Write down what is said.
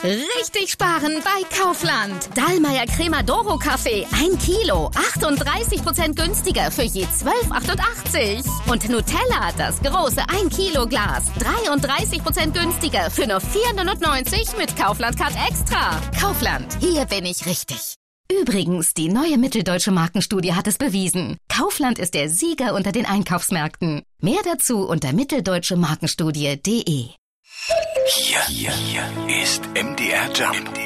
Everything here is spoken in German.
Richtig sparen bei Kaufland. Dallmayr Crema-Doro Kaffee 1 Kilo, 38% günstiger für je 12,88. Und Nutella, das große 1 Kilo Glas, 33% günstiger für nur 4,99 mit Kaufland Card Extra. Kaufland, hier bin ich richtig. Übrigens, die neue Mitteldeutsche Markenstudie hat es bewiesen. Kaufland ist der Sieger unter den Einkaufsmärkten. Mehr dazu unter mitteldeutsche Markenstudie.de. Hier ist MDR Jump.